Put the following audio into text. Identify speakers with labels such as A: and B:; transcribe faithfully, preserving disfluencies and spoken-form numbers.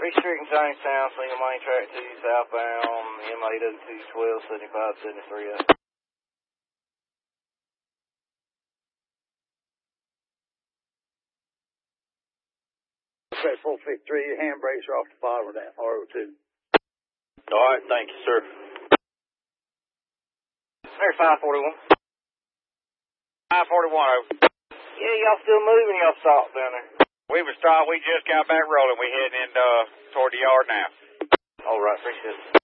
A: Three Street in Jamestown, single main track two southbound, M eight oh two twelve seventy-five seventy-three.
B: Okay, four fifty-three, your handbrakes are off the bottom of that R O two.
C: All right, thank you, sir.
A: There's five forty-one.
C: five forty-one, over.
A: Yeah, y'all still moving, y'all stopped down there.
C: We was trying, we just got back rolling. We heading in uh, toward the yard now.
A: All right, appreciate it.